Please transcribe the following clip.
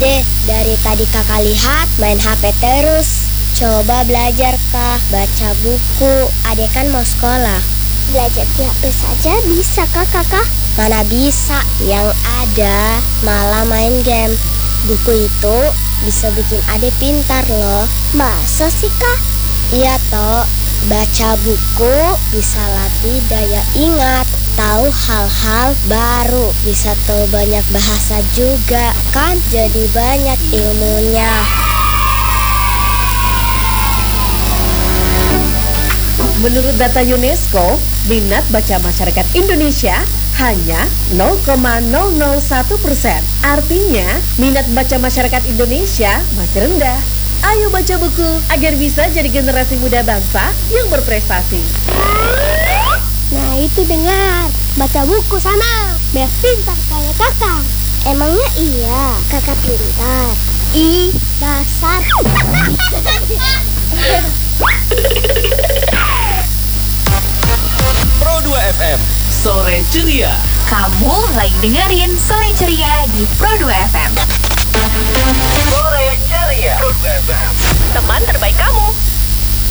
Dek, dari tadi kakak lihat main HP terus. Coba belajar kah, baca buku. Adek kan mau sekolah. Belajar di HP saja bisa kah kakak? Mana bisa, yang ada malah main game. Buku itu bisa bikin adek pintar loh. Masa sih kak? Iya toh, baca buku bisa latih daya ingat, tahu hal-hal baru, bisa tahu banyak bahasa juga, kan jadi banyak ilmunya. Menurut data UNESCO, minat baca masyarakat Indonesia hanya 0,001%. Artinya, minat baca masyarakat Indonesia masih rendah. Ayo baca buku agar bisa jadi generasi muda bangsa yang berprestasi. Nah itu dengar, baca buku sana, biar pintar kayak kakak. Emangnya iya, kakak pintar? Ih, dasar. Pro 2 FM, Sore Ceria. Kamu lagi dengerin Sore Ceria di Pro 2 FM. Sore Ceria. Pro 2 FM. Teman terbaik kamu.